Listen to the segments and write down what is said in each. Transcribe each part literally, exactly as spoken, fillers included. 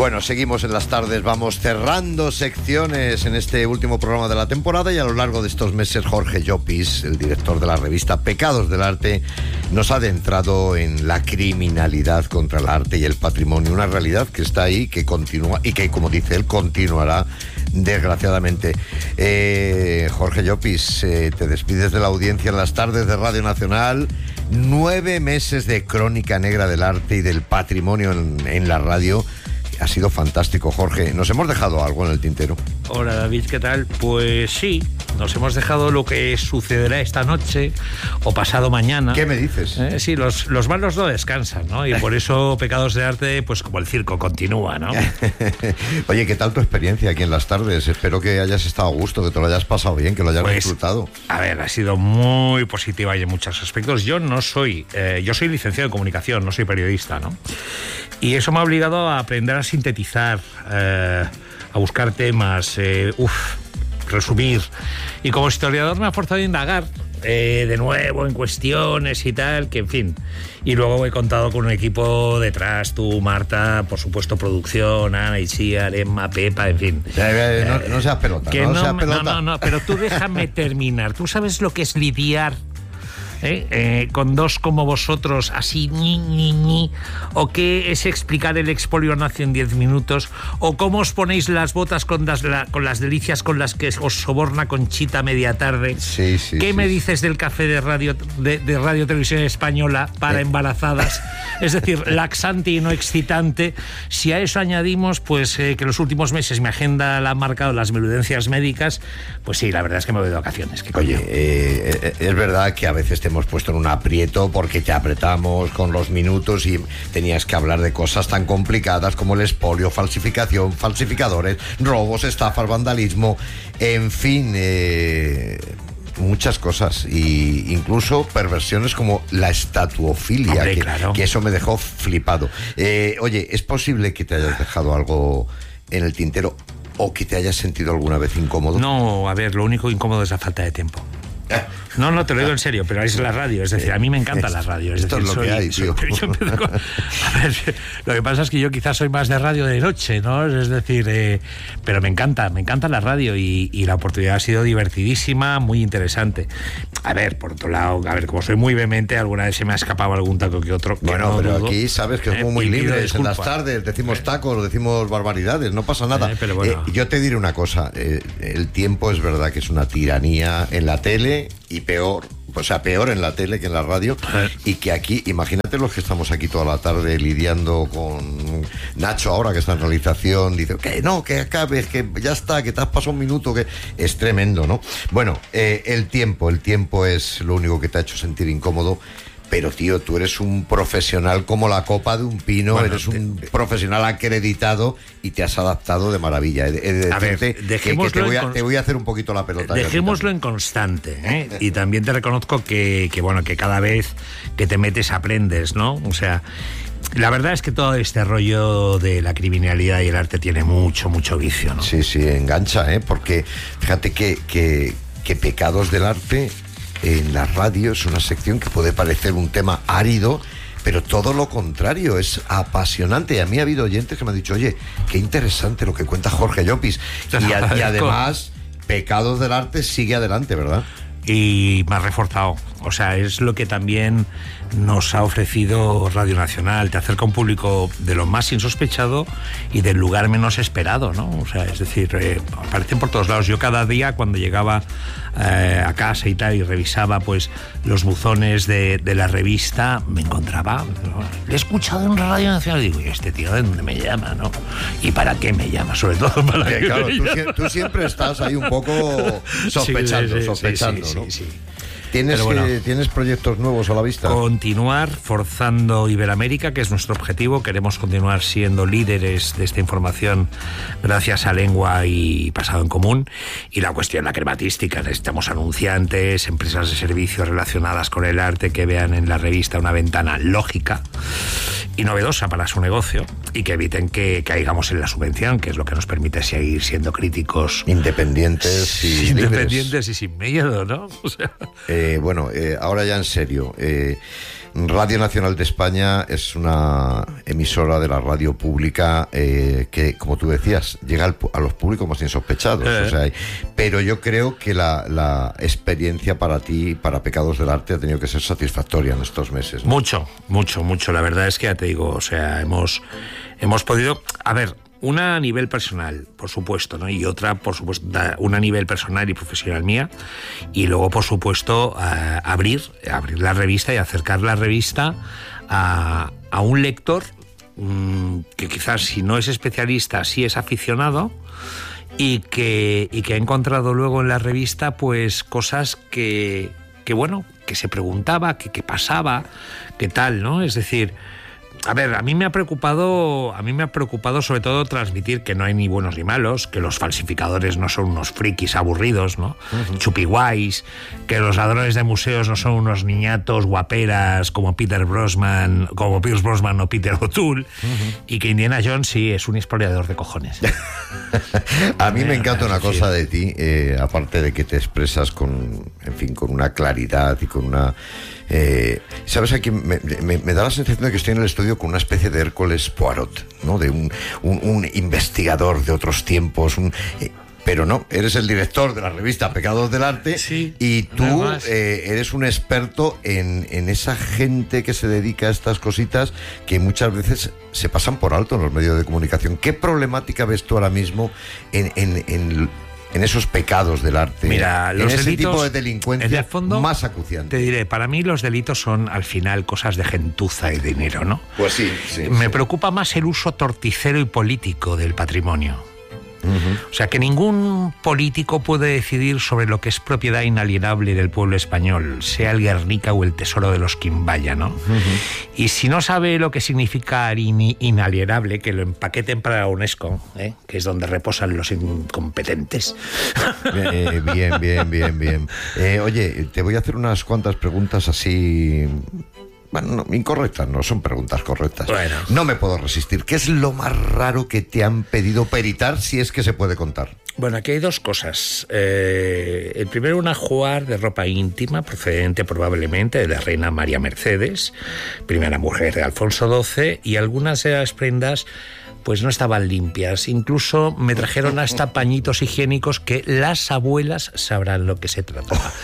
Bueno, seguimos en las tardes, vamos cerrando secciones en este último programa de la temporada y a lo largo de estos meses Jorge Llopis, el director de la revista Pecados del Arte, nos ha adentrado en la criminalidad contra el arte y el patrimonio, una realidad que está ahí, que continúa y que, como dice él, continuará desgraciadamente. Eh, Jorge Llopis, eh, te despides de la audiencia en las tardes de Radio Nacional. Nueve meses de crónica negra del arte y del patrimonio en, en la radio. Ha sido fantástico, Jorge. ¿Nos hemos dejado algo en el tintero? Hola, David, ¿qué tal? Pues sí, nos hemos dejado lo que sucederá esta noche o pasado mañana. ¿Qué me dices? Eh, sí, los, los malos no descansan, ¿no? Y por eso Pecados de Arte, pues como el circo, continúa, ¿no? Oye, ¿qué tal tu experiencia aquí en las tardes? Espero que hayas estado a gusto, que te lo hayas pasado bien, que lo hayas pues, disfrutado. A ver, ha sido muy positiva y en muchos aspectos. Yo no soy, eh, yo soy licenciado en comunicación, no soy periodista, ¿no? Y eso me ha obligado a aprender a sintetizar, eh, a buscar temas, eh, uf, resumir. Y como historiador me ha forzado a indagar eh, de nuevo en cuestiones y tal, que en fin. Y luego he contado con un equipo detrás, tú, Marta, por supuesto, producción, Ana, Itziar, Emma, Pepa, en fin. Eh, no, no seas pelota, que no, no seas pelota. No, no, no, pero tú déjame terminar. ¿Tú sabes lo que es lidiar ¿Eh? Eh, con dos como vosotros, así, ñi, ñi, ñi, o qué es explicar el expolio nazi en diez minutos, o cómo os ponéis las botas con las, la, con las delicias con las que os soborna Conchita a media tarde? Sí, sí, ¿Qué sí, me sí. dices del café de radio de, de Radio Televisión Española para eh. embarazadas? Es decir, laxante y no excitante. Si a eso añadimos, pues, eh, que los últimos meses mi agenda la han marcado las menudencias médicas, pues sí, la verdad es que me voy de vacaciones. ¿Qué Oye, eh, es verdad que a veces te hemos puesto en un aprieto porque te apretamos con los minutos y tenías que hablar de cosas tan complicadas como el expolio, falsificación, falsificadores, robos, estafas, vandalismo, en fin, eh, muchas cosas, y incluso perversiones como la estatuofilia. Hombre, que, claro. que eso me dejó flipado. Eh, oye, ¿es posible que te hayas dejado algo en el tintero o que te hayas sentido alguna vez incómodo? No, a ver, lo único incómodo es la falta de tiempo. No, no, te lo digo en serio, pero es la radio, es decir, a mí me encanta la radio. Es Esto decir, es lo soy, que hay, tío. Soy, yo empiezo con, a ver, lo que pasa es que yo quizás soy más de radio de noche, ¿no? Es decir, eh, pero me encanta, me encanta la radio y, y la oportunidad ha sido divertidísima, muy interesante. A ver, por otro lado, a ver, como soy muy vehemente, alguna vez se me ha escapado algún taco que otro. Que bueno, no pero dudo. Aquí sabes que somos eh, muy libres en las tardes, decimos eh. tacos, decimos barbaridades, no pasa nada. Eh, pero bueno. eh, yo te diré una cosa, eh, el tiempo es verdad que es una tiranía en la tele y peor. O sea, peor en la tele que en la radio. Y que aquí, imagínate los que estamos aquí toda la tarde lidiando con Nacho ahora que está en realización, dice que no, que acabes, que ya está, que te has pasado un minuto, que es tremendo, ¿no? Bueno, eh, el tiempo, el tiempo es lo único que te ha hecho sentir incómodo. Pero, tío, tú eres un profesional como la copa de un pino, bueno, eres un te, profesional acreditado y te has adaptado de maravilla. He de, he de a ver, que, que te, voy a, te voy a hacer un poquito la pelota. Dejémoslo en constante, ¿eh? Y también te reconozco que, que, bueno, que cada vez que te metes aprendes, ¿no? O sea, la verdad es que todo este rollo de la criminalidad y el arte tiene mucho, mucho vicio, ¿no? Sí, sí, engancha, ¿eh? Porque fíjate que, que, que Pecados del Arte en la radio es una sección que puede parecer un tema árido, pero todo lo contrario, es apasionante. Y a mí ha habido oyentes que me han dicho, oye, qué interesante lo que cuenta Jorge Llopis. Y, a, y además, Pecados del Arte sigue adelante, ¿verdad? Y me ha reforzado. O sea, es lo que también nos ha ofrecido Radio Nacional. Te acerca a un público de lo más insospechado y del lugar menos esperado, ¿no? O sea, es decir, eh, aparecen por todos lados. Yo cada día cuando llegaba eh, a casa y tal y revisaba pues los buzones de, de la revista, me encontraba, ¿no? Le he escuchado en Radio Nacional y digo, ¿y este tío de dónde me llama, no? ¿Y para qué me llama? Sobre todo para que, qué claro, me tú, llama. tú siempre estás ahí un poco sospechando, sí, sí, sospechando, sí, sí, ¿no? sí, sí. ¿Tienes, bueno, que, ¿Tienes proyectos nuevos a la vista? Continuar forzando Iberoamérica, que es nuestro objetivo. Queremos continuar siendo líderes de esta información gracias a Lengua y Pasado en Común. Y la cuestión, la crematística. Necesitamos anunciantes, empresas de servicios relacionadas con el arte que vean en la revista una ventana lógica y novedosa para su negocio y que eviten que caigamos en la subvención, que es lo que nos permite seguir siendo críticos independientes y independientes libres. Y sin miedo, ¿no? O sea... Eh, bueno, eh, ahora ya en serio, eh, Radio Nacional de España es una emisora de la radio pública eh, que, como tú decías, llega al, a los públicos más insospechados. Eh. O sea, pero yo creo que la, la experiencia para ti, para Pecados del Arte, ha tenido que ser satisfactoria en estos meses, ¿no? Mucho, mucho, mucho. La verdad es que ya te digo, o sea, hemos, hemos podido... A ver... Una a nivel personal, por supuesto, ¿no? Y otra, por supuesto, una a nivel personal y profesional mía. Y luego, por supuesto, a abrir, abrir la revista y acercar la revista a, a un lector mmm, que quizás, si no es especialista, sí es aficionado, y que, y que ha encontrado luego en la revista pues cosas que, que bueno, que se preguntaba, que, que pasaba, que tal, ¿no? Es decir... A ver, a mí me ha preocupado, a mí me ha preocupado sobre todo transmitir que no hay ni buenos ni malos, que los falsificadores no son unos frikis aburridos, ¿no? Uh-huh. Chupiguays, que los ladrones de museos no son unos niñatos guaperas como Peter Brosnan, como Pierce Brosnan o Peter O'Toole, uh-huh. y que Indiana Jones sí es un explorador de cojones. A mí me encanta una cosa de ti, eh, aparte de que te expresas con, en fin, con una claridad y con una... Eh, ¿Sabes? Aquí me, me, me da la sensación de que estoy en el estudio con una especie de Hércules Poirot, ¿no? De un, un, un investigador de otros tiempos, un... Eh, pero no, eres el director de la revista Pecados del Arte, sí, y tú eh, eres un experto en, en esa gente que se dedica a estas cositas que muchas veces se pasan por alto en los medios de comunicación. ¿Qué problemática ves tú ahora mismo en... en, en en esos pecados del arte? Mira, los en ese delitos, tipo de delincuencia en el fondo, más acuciante. Te diré, para mí los delitos son al final cosas de gentuza y dinero, ¿no? Pues sí, sí. Me sí. preocupa más el uso torticero y político del patrimonio. Uh-huh. O sea, que ningún político puede decidir sobre lo que es propiedad inalienable del pueblo español, sea el Guernica o el tesoro de los Quimbaya, ¿no? Uh-huh. Y si no sabe lo que significa in- inalienable, que lo empaqueten para la UNESCO, ¿eh? Que es donde reposan los incompetentes. Eh, bien, bien, bien, bien. Eh, oye, te voy a hacer unas cuantas preguntas así... Bueno, no, incorrectas, no son preguntas correctas. Bueno. No me puedo resistir. ¿Qué es lo más raro que te han pedido peritar, si es que se puede contar? Bueno, aquí hay dos cosas. Eh, el primero, un ajuar de ropa íntima procedente probablemente de la reina María Mercedes, primera mujer de Alfonso doce, y algunas de las prendas pues no estaban limpias. Incluso me trajeron hasta pañitos higiénicos que las abuelas sabrán lo que se trataba.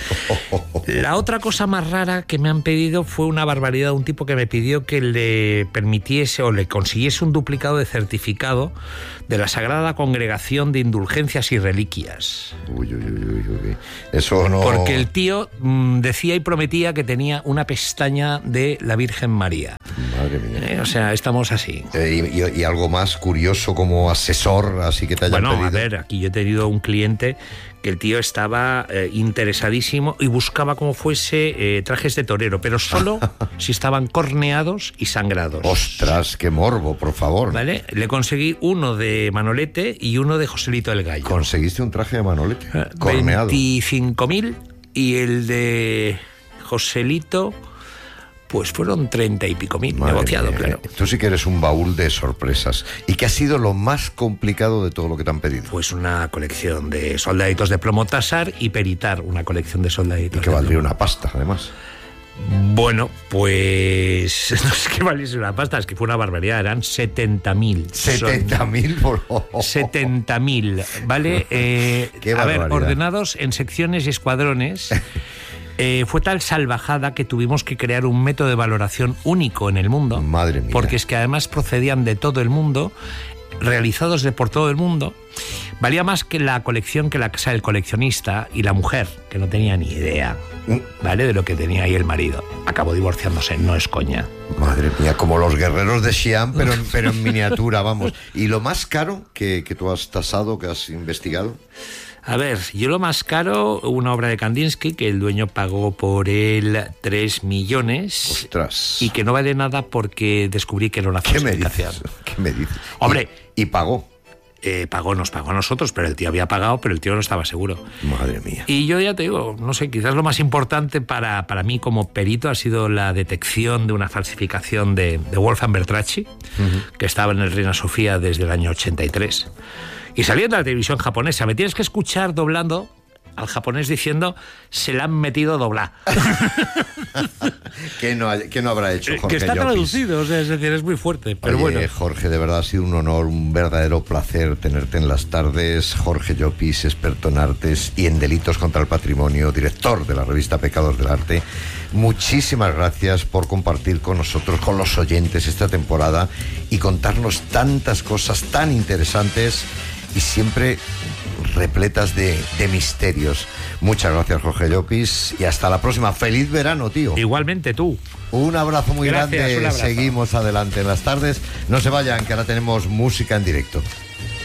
La otra cosa más rara que me han pedido fue una barbaridad. Un tipo que me pidió que le permitiese o le consiguiese un duplicado de certificado de la Sagrada Congregación de Indulgencias y Reliquias. Uy, uy, uy, uy. Eso no... Porque el tío mmm, decía y prometía que tenía una pestaña de la Virgen María. Madre mía. Eh, o sea, estamos así. Eh, y, y, y algo más curioso como asesor, así que te hayan bueno, pedido. Bueno, a ver, aquí yo he tenido un cliente que el tío estaba eh, interesadísimo y buscaba como fuese eh, trajes de torero, pero solo si estaban corneados y sangrados. ¡Ostras, qué morbo, por favor! ¿Vale? Le conseguí uno de Manolete y uno de Joselito el Gallo. ¿Conseguiste un traje de Manolete? Eh, corneado. veinticinco mil y el de Joselito... pues fueron treinta y pico mil, Madre negociado, mía, claro. Tú sí que eres un baúl de sorpresas. ¿Y qué ha sido lo más complicado de todo lo que te han pedido? Pues una colección de soldaditos de plomo Tasar y peritar una colección de soldaditos. Y que valdría una pasta, además. Bueno, pues no es que valiese una pasta, es que fue una barbaridad, eran setenta mil. ¿setenta mil? Por... setenta mil, ¿vale? Eh, Qué a ver, barbaridad. ordenados en secciones y escuadrones. Eh, fue tal salvajada que tuvimos que crear un método de valoración único en el mundo. Madre mía. Porque es que además procedían de todo el mundo, realizados de por todo el mundo. Valía más que la colección que la casa del coleccionista y la mujer, que no tenía ni idea, ¿vale?, de lo que tenía ahí el marido. Acabó divorciándose, no es coña. Madre mía, como los guerreros de Xi'an, pero, pero en miniatura, vamos. ¿Y lo más caro que, que tú has tasado, que has investigado? A ver, yo lo más caro, una obra de Kandinsky, que el dueño pagó por él tres millones. Ostras. Y que no vale nada porque descubrí que era una ¿Qué me falsificación. dices? ¿Qué me dices? Hombre. Y, y pagó. Eh, pagó, nos pagó a nosotros, pero el tío había pagado, pero el tío no estaba seguro. Madre mía. Y yo ya te digo, no sé, quizás lo más importante para, para mí como perito ha sido la detección de una falsificación de, de Wolfgang Bertracchi, uh-huh. que estaba en el Reina Sofía desde el año ochenta y tres. Y saliendo de la televisión japonesa, me tienes que escuchar doblando al japonés diciendo se la han metido doblar. ¿Qué no, ¿Qué no habrá hecho Jorge Que está Llopis? traducido, o sea, es decir, es muy fuerte, pero Oye, bueno. Jorge, de verdad ha sido un honor, un verdadero placer tenerte en las tardes. Jorge Llopis, experto en artes y en delitos contra el patrimonio, director de la revista Pecados del Arte. Muchísimas gracias por compartir con nosotros, con los oyentes esta temporada y contarnos tantas cosas tan interesantes y siempre repletas de, de misterios. Muchas gracias, Jorge Llopis, y hasta la próxima. ¡Feliz verano, tío! Igualmente tú. Un abrazo muy Gracias, grande. un abrazo. Seguimos adelante en las tardes. No se vayan, que ahora tenemos música en directo.